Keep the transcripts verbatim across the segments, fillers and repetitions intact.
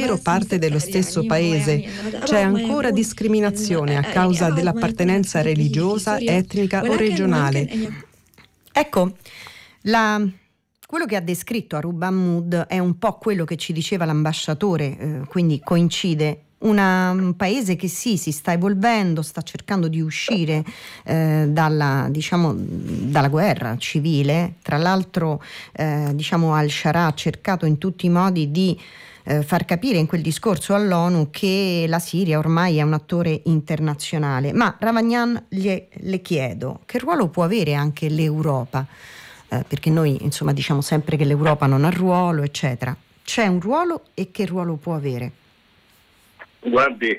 davvero parte dello stesso paese. C'è ancora discriminazione a causa dell'appartenenza religiosa, etnica o regionale. Ecco, la... quello che ha descritto Aruba Mahmoud è un po' quello che ci diceva l'ambasciatore, eh, quindi coincide. Una, un paese che sì, si sta evolvendo, sta cercando di uscire eh, dalla, diciamo, dalla guerra civile. Tra l'altro eh, diciamo al-Sharaa ha cercato in tutti i modi di eh, far capire in quel discorso all'ONU che la Siria ormai è un attore internazionale. Ma Ravagnan le, le chiedo, che ruolo può avere anche l'Europa? Eh, perché noi insomma diciamo sempre che l'Europa non ha ruolo, eccetera. C'è un ruolo e che ruolo può avere? Guardi,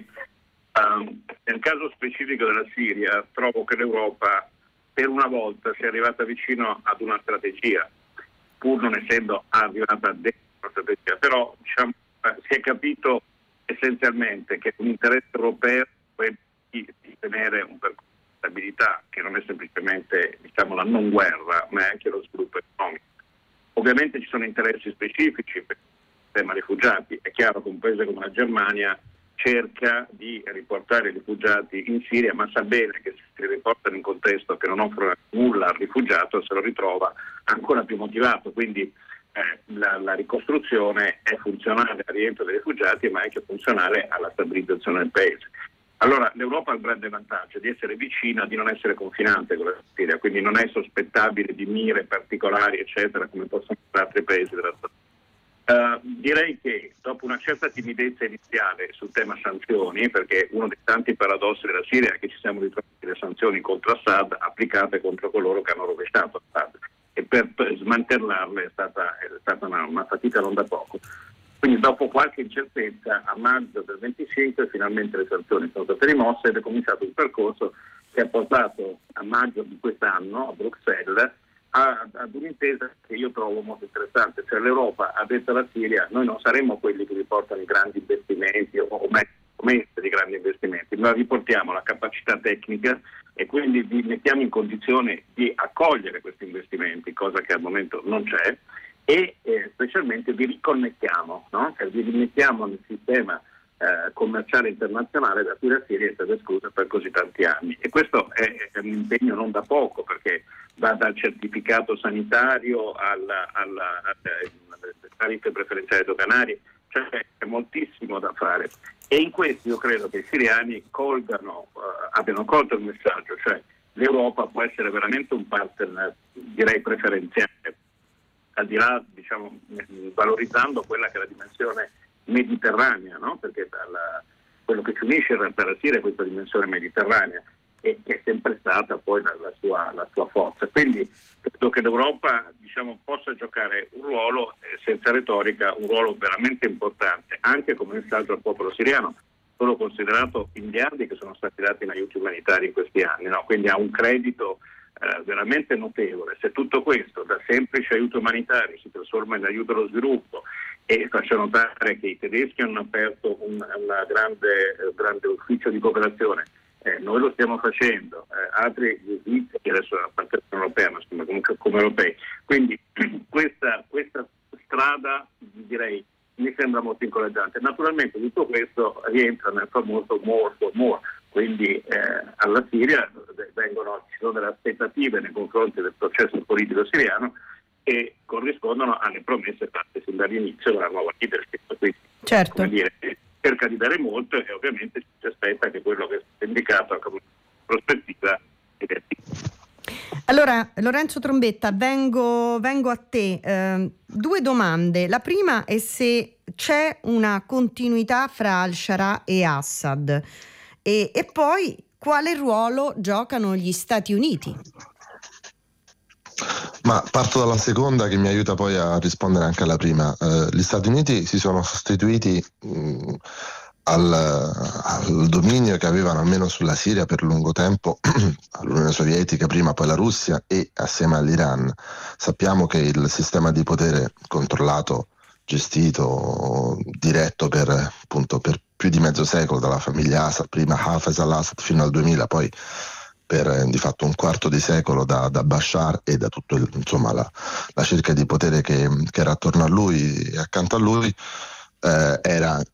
um, nel caso specifico della Siria trovo che l'Europa per una volta sia arrivata vicino ad una strategia, pur non essendo arrivata dentro una strategia, però diciamo, eh, si è capito essenzialmente che un interesse europeo è di, di tenere un percorso di stabilità che non è semplicemente diciamo, la non guerra, ma è anche lo sviluppo economico. Ovviamente ci sono interessi specifici per il tema rifugiati, è chiaro che un paese come la Germania cerca di riportare i rifugiati in Siria, ma sa bene che se si riportano in un contesto che non offre nulla al rifugiato se lo ritrova ancora più motivato, quindi eh, la, la ricostruzione è funzionale al rientro dei rifugiati ma è anche funzionale alla stabilizzazione del paese. Allora l'Europa ha il grande vantaggio di essere vicina, di non essere confinante con la Siria, quindi non è sospettabile di mire particolari eccetera come possono essere altri paesi della zona. Uh, direi che dopo una certa timidezza iniziale sul tema sanzioni, perché uno dei tanti paradossi della Siria è che ci siamo ritrovati le sanzioni contro Assad applicate contro coloro che hanno rovesciato Assad e per, per smantellarle è stata, è stata una, una fatica non da poco. Quindi dopo qualche incertezza a maggio del venticinque finalmente le sanzioni sono state rimosse ed è cominciato un percorso che ha portato a maggio di quest'anno a Bruxelles ad un'intesa che io trovo molto interessante, cioè l'Europa ha detto alla Siria noi non saremo quelli che vi portano i grandi investimenti o messe di grandi investimenti, ma vi portiamo la capacità tecnica e quindi vi mettiamo in condizione di accogliere questi investimenti, cosa che al momento non c'è, e eh, specialmente vi riconnettiamo, no? Cioè, vi rimettiamo nel sistema eh, commerciale internazionale da cui la Siria è stata esclusa per così tanti anni, e questo è, è un impegno non da poco, perché va dal certificato sanitario alla, alla, alle tariffe preferenziali doganali, cioè c'è moltissimo da fare, e in questo io credo che i siriani colgano, uh, abbiano colto il messaggio, cioè l'Europa può essere veramente un partner direi preferenziale, al di là diciamo valorizzando quella che è la dimensione mediterranea, no? Perché dalla, quello che ci unisce in realtà la Siria è questa dimensione mediterranea e che è sempre stata poi la, la, sua, la sua forza. Quindi credo che l'Europa diciamo, possa giocare un ruolo, eh, senza retorica, un ruolo veramente importante, anche come messaggio al popolo siriano, solo considerato i miliardi che sono stati dati in aiuti umanitari in questi anni, no? Quindi ha un credito eh, veramente notevole. Se tutto questo da semplice aiuto umanitario si trasforma in aiuto allo sviluppo, e faccio notare che i tedeschi hanno aperto un una grande, eh, grande ufficio di cooperazione, Eh, noi lo stiamo facendo, eh, altri svizzeri adesso appartengono all'Europea, ma insomma comunque come europei. Quindi questa, questa strada direi mi sembra molto incoraggiante. Naturalmente tutto questo rientra nel famoso more for more, quindi eh, alla Siria vengono, ci sono delle aspettative nei confronti del processo politico siriano che corrispondono alle promesse fatte sin dall'inizio della nuova leadership. Quindi, certo. come dire, cerca di dare molto e ovviamente ci aspetta che quello che è indicato come prospettiva sia. Allora Lorenzo Trombetta, vengo, vengo a te. Eh, due domande. La prima è se c'è una continuità fra al-Sharaa e Assad e, e poi quale ruolo giocano gli Stati Uniti? Ma parto dalla seconda che mi aiuta poi a rispondere anche alla prima. Eh, gli Stati Uniti si sono sostituiti mh, al, al dominio che avevano almeno sulla Siria per lungo tempo all'Unione Sovietica, prima poi la Russia e assieme all'Iran. Sappiamo che il sistema di potere controllato, gestito, diretto per, appunto, per più di mezzo secolo dalla famiglia Assad, prima Hafez al-Assad fino al duemila, poi per eh, di fatto un quarto di secolo da, da Bashar e da tutto il, insomma la, la cerca di potere che, che era attorno a lui e accanto a lui, eh, era